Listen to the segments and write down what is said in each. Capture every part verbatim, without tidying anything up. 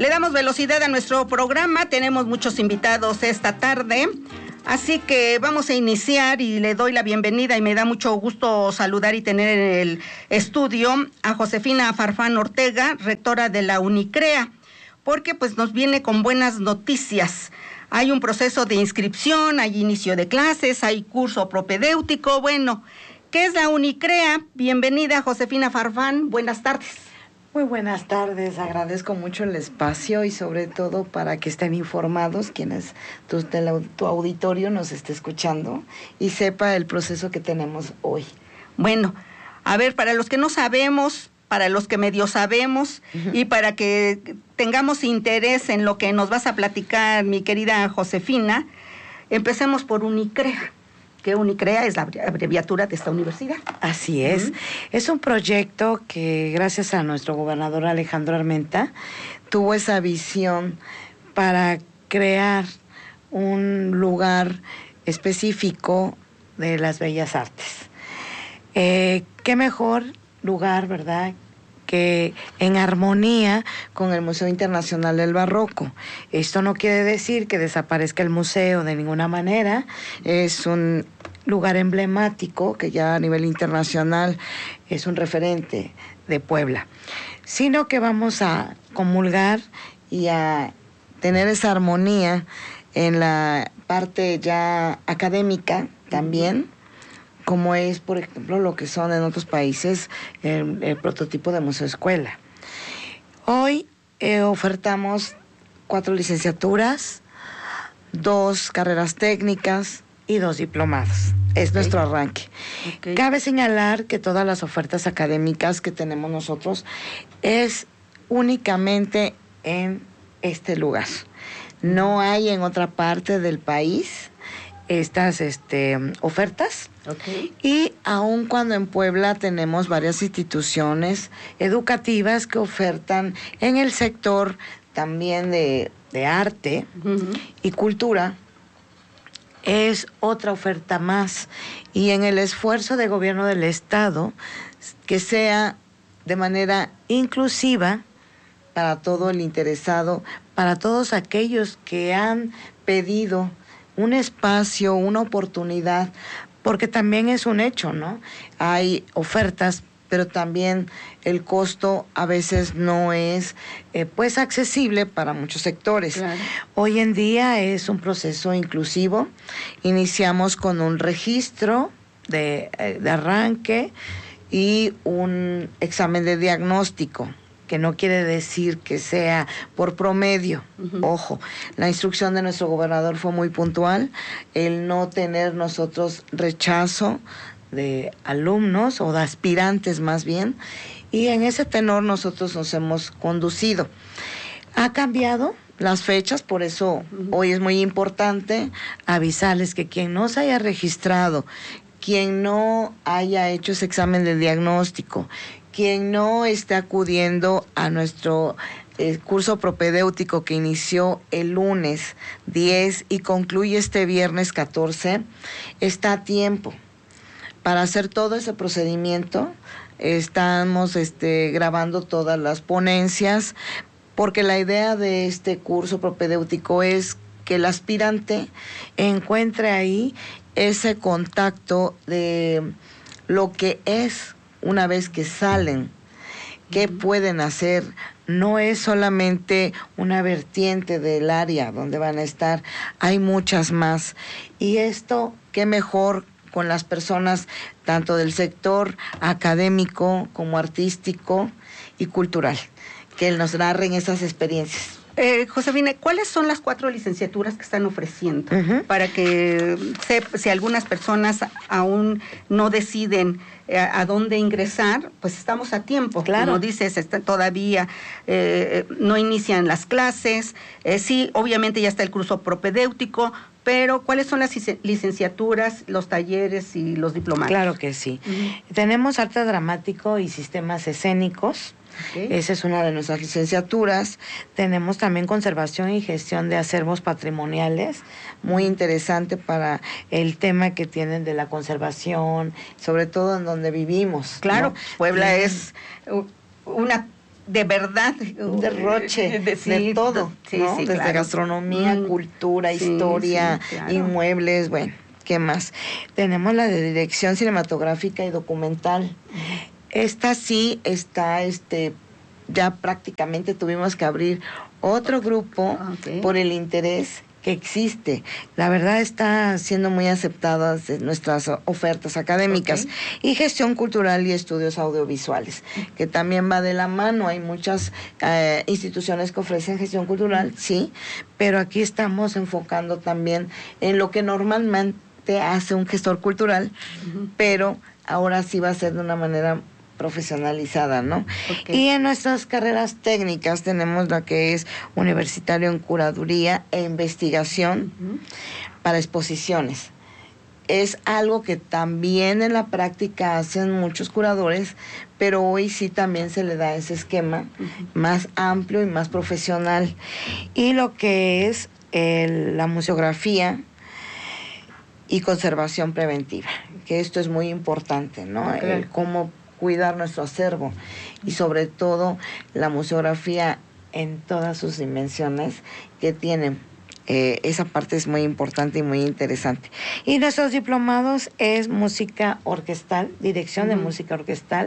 Le damos velocidad a nuestro programa, tenemos muchos invitados esta tarde, así que vamos a iniciar y le doy la bienvenida y me da mucho gusto saludar y tener en el estudio a Josefina Farfán Ortega, rectora de la UNICREA, porque pues nos viene con buenas noticias. Hay un proceso de inscripción, hay inicio de clases, hay curso propedéutico. Bueno, ¿qué es la UNICREA? Bienvenida, Josefina Farfán, buenas tardes. Muy buenas tardes, agradezco mucho el espacio y sobre todo para que estén informados quienes tu, tu auditorio nos esté escuchando y sepa el proceso que tenemos hoy. Bueno, a ver, para los que no sabemos, para los que medio sabemos uh-huh. y para que tengamos interés en lo que nos vas a platicar, mi querida Josefina, empecemos por UNICREA. Que UNICREA es la abreviatura de esta universidad. Así es. Uh-huh. Es un proyecto que gracias a nuestro gobernador Alejandro Armenta tuvo esa visión para crear un lugar específico de las bellas artes. Eh, qué mejor lugar, ¿verdad?, que en armonía con el Museo Internacional del Barroco. Esto no quiere decir que desaparezca el museo de ninguna manera, es un lugar emblemático que ya a nivel internacional es un referente de Puebla, sino que vamos a comulgar y a tener esa armonía en la parte ya académica también, como es, por ejemplo, lo que son en otros países el, el prototipo de museo escuela. Hoy eh, ofertamos cuatro licenciaturas, dos carreras técnicas y dos diplomados. Es okay. Nuestro arranque. Okay. Cabe señalar que todas las ofertas académicas que tenemos nosotros es únicamente en este lugar. No hay en otra parte del país estas este, ofertas. Okay. Y aun cuando en Puebla tenemos varias instituciones educativas que ofertan en el sector también de, de arte uh-huh. y cultura, es otra oferta más. Y en el esfuerzo de gobierno del Estado, que sea de manera inclusiva para todo el interesado, para todos aquellos que han pedido un espacio, una oportunidad, porque también es un hecho, ¿no? Hay ofertas, pero también el costo a veces no es eh, pues accesible para muchos sectores. Claro. Hoy en día es un proceso inclusivo. Iniciamos con un registro de, eh, de arranque y un examen de diagnóstico, que no quiere decir que sea por promedio. Uh-huh. Ojo, la instrucción de nuestro gobernador fue muy puntual, el no tener nosotros rechazo de alumnos o de aspirantes más bien, y en ese tenor nosotros nos hemos conducido. Ha cambiado las fechas, por eso uh-huh. hoy es muy importante avisarles que quien no se haya registrado, quien no haya hecho ese examen de diagnóstico, quien no esté acudiendo a nuestro eh, curso propedéutico que inició el lunes diez y concluye este viernes catorce, está a tiempo para hacer todo ese procedimiento. Estamos este, grabando todas las ponencias, porque la idea de este curso propedéutico es que el aspirante encuentre ahí ese contacto de lo que es una vez que salen, qué pueden hacer. No es solamente una vertiente del área donde van a estar, hay muchas más. Y esto, qué mejor con las personas tanto del sector académico como artístico y cultural, que nos narren esas experiencias. Eh, Josefina, ¿cuáles son las cuatro licenciaturas que están ofreciendo? Uh-huh. Para que se, si algunas personas aún no deciden eh, a dónde ingresar, pues estamos a tiempo. Claro. Como dices, está, todavía eh, no inician las clases. Eh, sí, obviamente ya está el curso propedéutico, pero ¿cuáles son las licenciaturas, los talleres y los diplomados? Claro que sí. Uh-huh. Tenemos arte dramático y sistemas escénicos. Okay. Esa es una de nuestras licenciaturas. Tenemos también conservación y gestión de acervos patrimoniales, muy interesante para el tema que tienen de la conservación, sobre todo en donde vivimos. Claro, ¿no? Puebla y... es una de verdad un derroche de, sí, de todo, sí, ¿no? Sí, desde claro. gastronomía, mm, cultura, sí, historia, sí, claro. inmuebles, bueno, ¿qué más? Tenemos la de dirección cinematográfica y documental. Esta sí está, este, ya prácticamente tuvimos que abrir otro grupo okay. por el interés que existe. La verdad está siendo muy aceptadas nuestras ofertas académicas okay. y gestión cultural y estudios audiovisuales, que también va de la mano. Hay muchas eh, instituciones que ofrecen gestión cultural, sí, pero aquí estamos enfocando también en lo que normalmente hace un gestor cultural, uh-huh. pero ahora sí va a ser de una manera profesionalizada, ¿no? Okay. Y en nuestras carreras técnicas tenemos la que es universitario en curaduría e investigación uh-huh. para exposiciones. Es algo que también en la práctica hacen muchos curadores, pero hoy sí también se le da ese esquema uh-huh. más amplio y más profesional. Y lo que es el, la museografía y conservación preventiva, que esto es muy importante, ¿no? Okay. El cómo cuidar nuestro acervo y sobre todo la museografía en todas sus dimensiones que tienen. Eh, esa parte es muy importante y muy interesante. Y nuestros diplomados es música orquestal, dirección uh-huh. de música orquestal.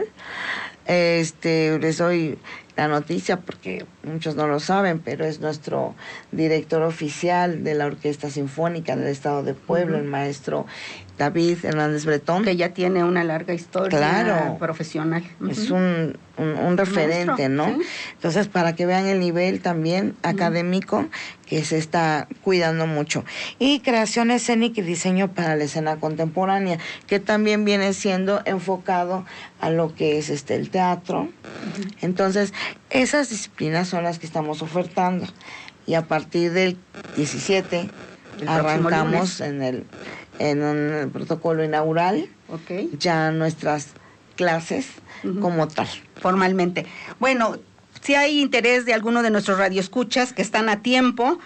Este, les doy la noticia porque muchos no lo saben, pero es nuestro director oficial de la Orquesta Sinfónica del Estado de Puebla, uh-huh. el maestro David Hernández Bretón. Que ya tiene una larga historia claro, profesional. Uh-huh. Es un, un, un referente, ¿no? ¿Sí? Entonces, para que vean el nivel también académico uh-huh. que se está cuidando mucho. Y creación escénica y diseño para la escena contemporánea, que también viene siendo enfocado a lo que es este el teatro. Uh-huh. Entonces, esas disciplinas son las que estamos ofertando. Y a partir del diecisiete el arrancamos en el en un protocolo inaugural, okay. ya nuestras clases uh-huh. como tal. Formalmente. Bueno, si hay interés de alguno de nuestros radioescuchas que están a tiempo,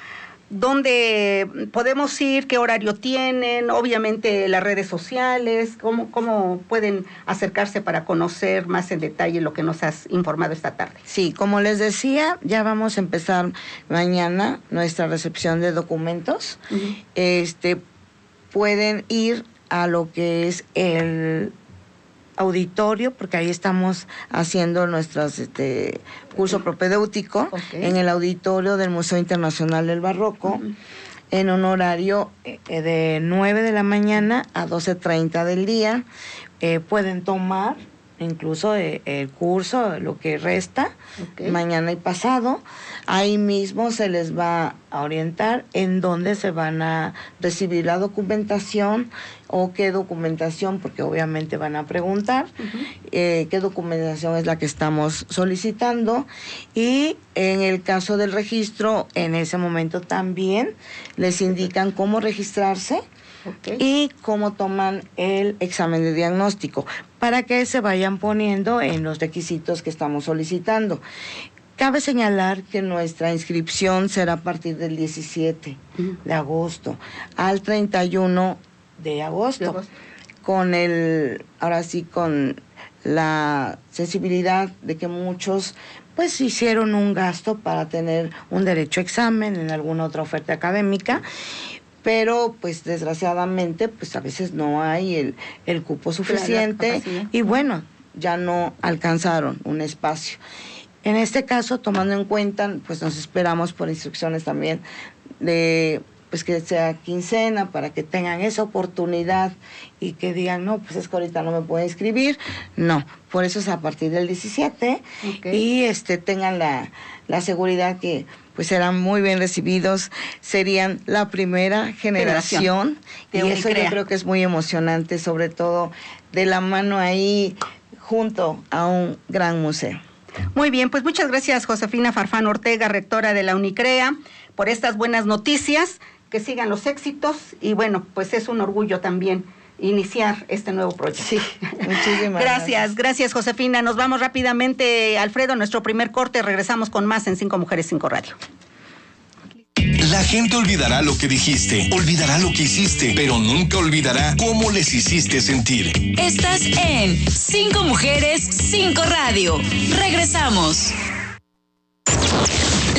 ¿dónde podemos ir? ¿Qué horario tienen? Obviamente las redes sociales, ¿cómo, cómo pueden acercarse para conocer más en detalle lo que nos has informado esta tarde? Sí, como les decía, ya vamos a empezar mañana nuestra recepción de documentos. Uh-huh. Este pueden ir a lo que es el auditorio, porque ahí estamos haciendo nuestro este, curso propedéutico okay. en el auditorio del Museo Internacional del Barroco, uh-huh. en un horario eh, de nueve de la mañana a doce treinta del día. Eh, pueden tomar incluso eh, el curso, lo que resta, okay. mañana y pasado. Ahí mismo se les va a orientar en dónde se van a recibir la documentación o qué documentación, porque obviamente van a preguntar uh-huh. eh, qué documentación es la que estamos solicitando. Y en el caso del registro, en ese momento también les indican cómo registrarse. Okay. Y cómo toman el examen de diagnóstico para que se vayan poniendo en los requisitos que estamos solicitando. Cabe señalar que nuestra inscripción será a partir del diecisiete uh-huh. de agosto al treinta y uno de agosto, de agosto, con el, ahora sí, con la sensibilidad de que muchos pues hicieron un gasto para tener un derecho a examen en alguna otra oferta académica, pero pues desgraciadamente pues a veces no hay el, el cupo suficiente claro, y bueno, ya no alcanzaron un espacio. En este caso, tomando en cuenta, pues nos esperamos por instrucciones también de pues que sea quincena para que tengan esa oportunidad y que digan, no, pues es que ahorita no me puedo inscribir. No, por eso es a partir del diecisiete okay. y este tengan la, la seguridad que pues serán muy bien recibidos, serían la primera generación, generación y eso yo creo que es muy emocionante, sobre todo de la mano ahí junto a un gran museo. Muy bien, pues muchas gracias Josefina Farfán Ortega, rectora de la UNICREA, por estas buenas noticias, que sigan los éxitos y bueno, pues es un orgullo también iniciar este nuevo proyecto. Sí, muchísimas gracias. Gracias, gracias Josefina. Nos vamos rápidamente, Alfredo, a nuestro primer corte. Regresamos con más en Cinco Mujeres, Cinco Radio. La gente olvidará lo que dijiste, olvidará lo que hiciste, pero nunca olvidará cómo les hiciste sentir. Estás en Cinco Mujeres, Cinco Radio. Regresamos.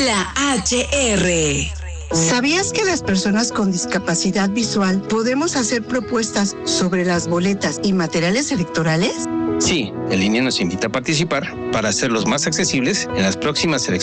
La H R. ¿Sabías que las personas con discapacidad visual podemos hacer propuestas sobre las boletas y materiales electorales? Sí, el I N E nos invita a participar para hacerlos más accesibles en las próximas elecciones.